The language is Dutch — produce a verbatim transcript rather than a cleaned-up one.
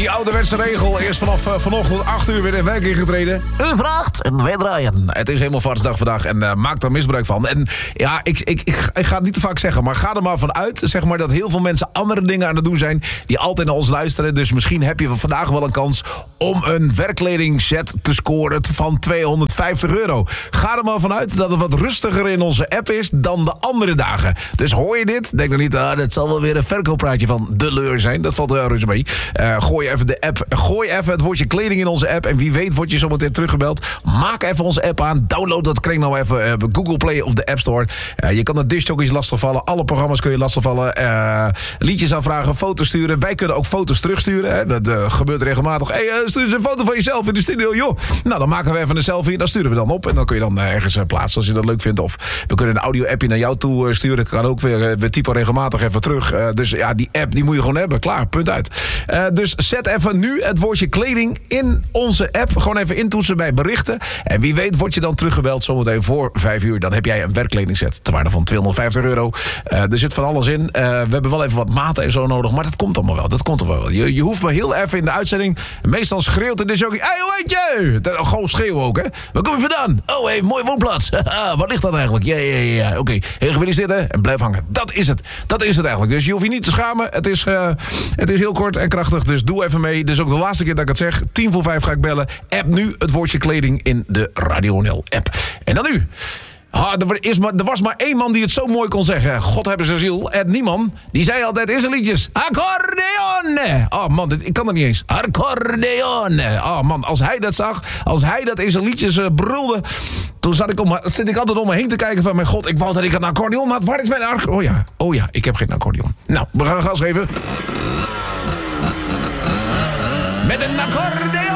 Die ouderwetse regel is vanaf uh, vanochtend acht uur weer in werking getreden. U vraagt en wij draaien. Het is helemaal vatsdag vandaag en uh, maak daar misbruik van. En ja, ik, ik, ik, ik ga het niet te vaak zeggen, maar ga er maar vanuit, zeg maar, dat heel veel mensen andere dingen aan het doen zijn die altijd naar ons luisteren. Dus misschien heb je vandaag wel een kans om een werkkledingset te scoren van tweehonderdvijftig euro. Ga er maar vanuit dat het wat rustiger in onze app is dan de andere dagen. Dus hoor je dit? Denk dan niet, ah, dat zal wel weer een verkooppraatje van de leur zijn. Dat valt er reuze mee. Uh, gooi even de app, gooi even het woordje kleding in onze app. En wie weet word je zometeen teruggebeld. Maak even onze app aan. Download dat kring nou even uh, Google Play of de App Store. Uh, je kan de discjockeys lastigvallen. Alle programma's kun je lastigvallen. Uh, liedjes aanvragen, foto's sturen. Wij kunnen ook foto's terugsturen. Hè. Dat uh, gebeurt regelmatig. Hey, uh, stuur eens een foto van jezelf in de studio, joh. Nou, dan maken we even een selfie. Dat sturen we dan op. En dan kun je dan uh, ergens uh, plaatsen als je dat leuk vindt. Of we kunnen een audio-appje naar jou toe uh, sturen. Dat kan ook weer. Uh, we typen regelmatig even terug. Uh, dus ja, die app die moet je gewoon hebben. Klaar, punt uit. Uh, dus zet even nu het woordje kleding in onze app. Gewoon even intoetsen bij berichten. En wie weet word je dan teruggebeld zometeen voor vijf uur. Dan heb jij een werkkledingset ter waarde van tweehonderdvijftig euro. Uh, er zit van alles in. Uh, we hebben wel even wat maten en zo nodig. Maar dat komt allemaal wel. Dat komt er wel. Je, je hoeft maar heel even in de uitzending. Meestal schreeuwt de disjockey. Hé, hoe heet je? Dat, gewoon schreeuwen ook, hè. Waar kom je vandaan? Oh, hé, hey, mooie woonplaats. Wat ligt dat eigenlijk? Ja, ja, ja. Oké. Okay. Heel gefeliciteerd, hè. En blijf hangen. Dat is het. Dat is het eigenlijk. Dus je hoeft je niet te schamen. Het is, uh, het is heel kort en krachtig. Dus doe even mee. Dit is ook de laatste keer dat ik het zeg. Tien voor vijf ga ik bellen. App nu het woordje kleding in de Radio N L app. En dan nu. Ah, er, is maar, er was maar één man die het zo mooi kon zeggen. God hebben zijn ziel. Ed Nieman. Die zei altijd in zijn liedjes. Accordeon. Oh man, dit, ik kan dat niet eens. Accordeon. Oh man, als hij dat zag. Als hij dat in zijn liedjes uh, brulde. Toen zat ik, om, zat ik altijd om me heen te kijken van... mijn god, ik wou dat ik een accordeon had. Waar is mijn accordeon? Oh ja, oh ja, ik heb geen accordeon. Nou, we gaan gas geven. Met een accordeon.